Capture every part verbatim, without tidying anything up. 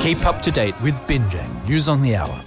Keep up to date with Binjang News on the Hour.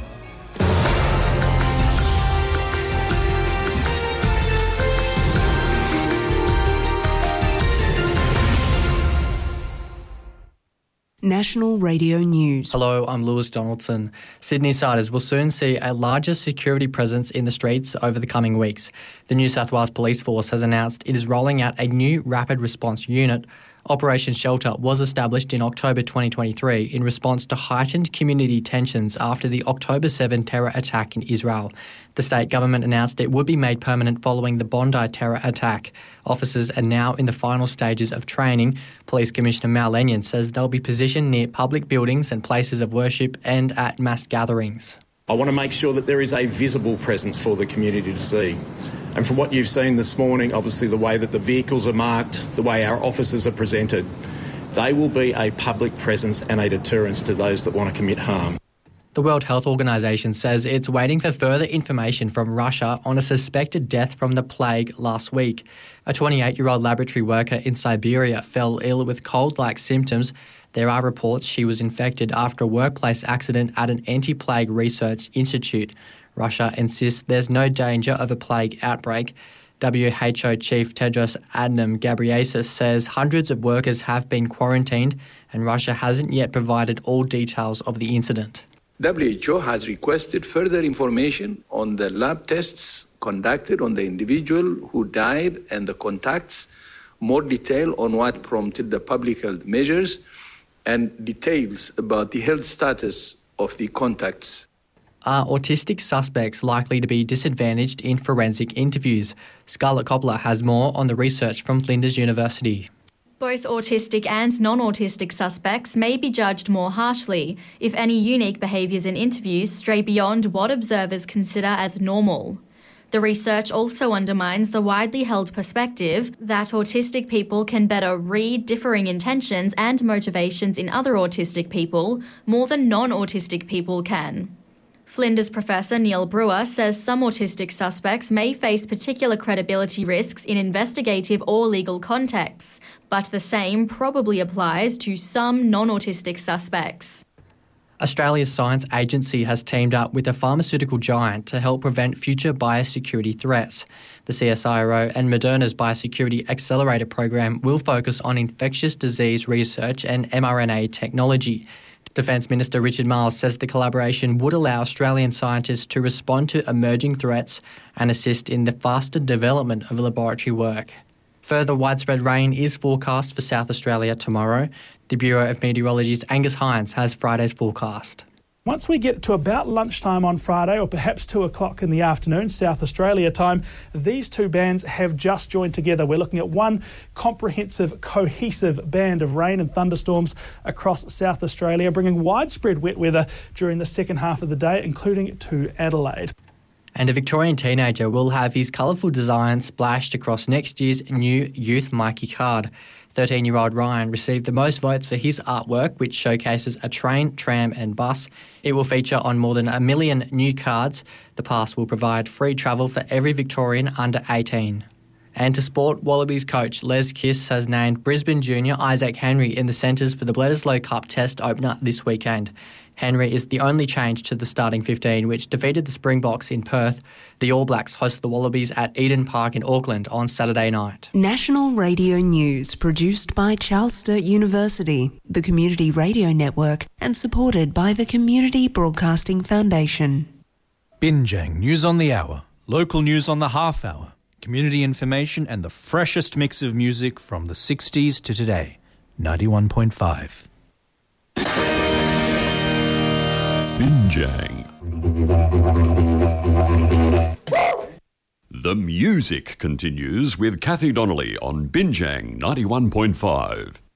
National Radio News. Hello, I'm Lewis Donaldson. Sydney siders will soon see a larger security presence in the streets over the coming weeks. The New South Wales Police Force has announced it is rolling out a new rapid response unit. Operation Shelter was established in October twenty twenty-three in response to heightened community tensions after the October seventh terror attack in Israel. The state government announced it would be made permanent following the Bondi terror attack. Officers are now in the final stages of training. Police Commissioner Mal Lenyon says they'll be positioned near public buildings and places of worship and at mass gatherings. I want to make sure that there is a visible presence for the community to see. And from what you've seen this morning, obviously the way that the vehicles are marked, the way our officers are presented, they will be a public presence and a deterrence to those that want to commit harm. The World Health Organization says it's waiting for further information from Russia on a suspected death from the plague last week. A twenty-eight-year-old laboratory worker in Siberia fell ill with cold-like symptoms. There are reports she was infected after a workplace accident at an anti-plague research institute. Russia insists there's no danger of a plague outbreak. W H O Chief Tedros Adhanom Ghebreyesus says hundreds of workers have been quarantined and Russia hasn't yet provided all details of the incident. W H O has requested further information on the lab tests conducted on the individual who died and the contacts, more detail on what prompted the public health measures, and details about the health status of the contacts. Are autistic suspects likely to be disadvantaged in forensic interviews? Scarlett Coppola has more on the research from Flinders University. Both autistic and non-autistic suspects may be judged more harshly if any unique behaviours in interviews stray beyond what observers consider as normal. The research also undermines the widely held perspective that autistic people can better read differing intentions and motivations in other autistic people more than non-autistic people can. Flinders professor Neil Brewer says some autistic suspects may face particular credibility risks in investigative or legal contexts, but the same probably applies to some non-autistic suspects. Australia's Science Agency has teamed up with a pharmaceutical giant to help prevent future biosecurity threats. The C S I R O and Moderna's Biosecurity Accelerator program will focus on infectious disease research and mRNA technology. Defence Minister Richard Marles says the collaboration would allow Australian scientists to respond to emerging threats and assist in the faster development of laboratory work. Further widespread rain is forecast for South Australia tomorrow. The Bureau of Meteorology's Angus Hines has Friday's forecast. Once we get to about lunchtime on Friday, or perhaps two o'clock in the afternoon, South Australia time, these two bands have just joined together. We're looking at one comprehensive, cohesive band of rain and thunderstorms across South Australia, bringing widespread wet weather during the second half of the day, including to Adelaide. And a Victorian teenager will have his colourful design splashed across next year's new Youth Myki card. thirteen-year-old Ryan received the most votes for his artwork, which showcases a train, tram and bus. It will feature on more than a million new cards. The pass will provide free travel for every Victorian under eighteen. And to sport, Wallabies coach Les Kiss has named Brisbane junior Isaac Henry in the centres for the Bledisloe Cup Test opener this weekend. Henry is the only change to the starting fifteen, which defeated the Springboks in Perth. The All Blacks host the Wallabies at Eden Park in Auckland on Saturday night. National Radio News, produced by Charles Sturt University, the Community Radio Network, and supported by the Community Broadcasting Foundation. Binjang News on the Hour, local news on the half hour, community information and the freshest mix of music from the sixties to today. ninety-one point five. Binjang. The music continues with Kathy Donnelly on Binjang ninety-one point five.